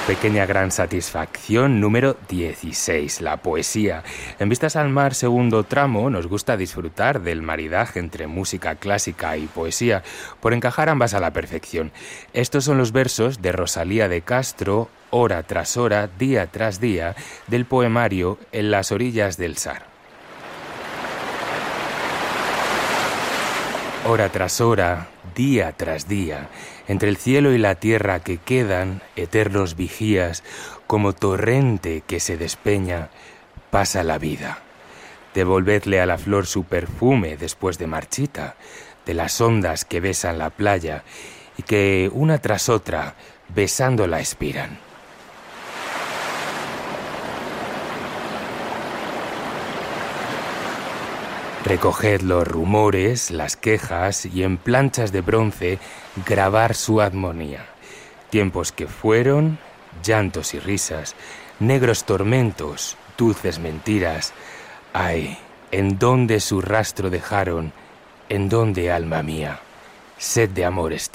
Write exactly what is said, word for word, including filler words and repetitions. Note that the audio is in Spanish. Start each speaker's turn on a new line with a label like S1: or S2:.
S1: Pequeña gran satisfacción número dieciséis, la poesía. En Vistas al Mar, segundo tramo, nos gusta disfrutar del maridaje entre música clásica y poesía, por encajar ambas a la perfección. Estos son los versos de Rosalía de Castro, hora tras hora, día tras día, del poemario En las orillas del Sar. Hora tras hora, día tras día, entre el cielo y la tierra que quedan eternos vigías, como torrente que se despeña, pasa la vida. Devolvedle a la flor su perfume después de marchita, de las ondas que besan la playa y que una tras otra, besándola, expiran. Recoged los rumores, las quejas y en planchas de bronce grabar su armonía. Tiempos que fueron, llantos y risas, negros tormentos, dulces mentiras. Ay, ¿en dónde su rastro dejaron? ¿En dónde, alma mía? Sed de amor esté.